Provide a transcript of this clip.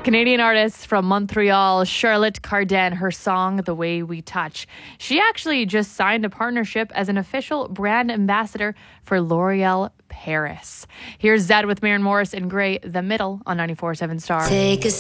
Canadian artist from Montreal, Charlotte Cardin, her song, The Way We Touch. She actually just signed a partnership as an official brand ambassador for L'Oreal Paris. Here's Zed with Maren Morris and Gray, The Middle on 94.7 Star. Take a